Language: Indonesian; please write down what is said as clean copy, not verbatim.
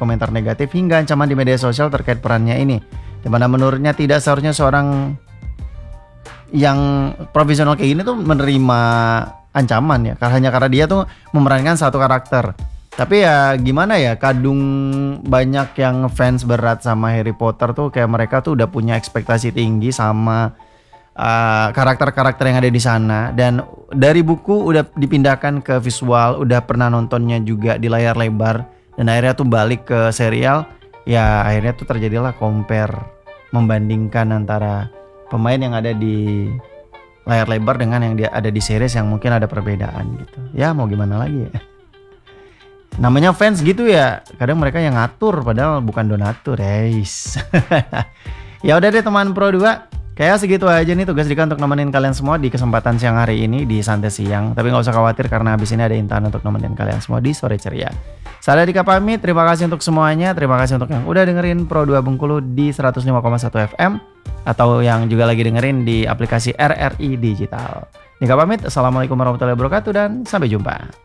komentar negatif hingga ancaman di media sosial terkait perannya ini. Di mana menurutnya tidak seharusnya seorang yang profesional kayak gini tuh menerima ancaman ya, hanya karena dia tuh memerankan satu karakter. Tapi ya gimana ya, kadung banyak yang fans berat sama Harry Potter tuh kayak mereka tuh udah punya ekspektasi tinggi sama karakter-karakter yang ada di sana, dan dari buku udah dipindahkan ke visual, udah pernah nontonnya juga di layar lebar, dan akhirnya tuh balik ke serial. Ya akhirnya tuh terjadilah compare, membandingkan antara pemain yang ada di layar lebar dengan yang dia ada di series yang mungkin ada perbedaan gitu. Ya mau gimana lagi ya. Namanya fans gitu ya, kadang mereka yang ngatur padahal bukan donatur, guys. Ya udah deh teman Pro 2, kayak segitu aja nih tugas Dika untuk nemenin kalian semua di kesempatan siang hari ini di Santai Siang. Tapi gak usah khawatir karena abis ini ada Intan untuk nemenin kalian semua di Sore Ceria. Saya Dika pamit, terima kasih untuk semuanya. Terima kasih untuk yang udah dengerin Pro 2 Bengkulu di 105,1 FM, atau yang juga lagi dengerin di aplikasi RRI Digital. Dika pamit, assalamualaikum warahmatullahi wabarakatuh dan sampai jumpa.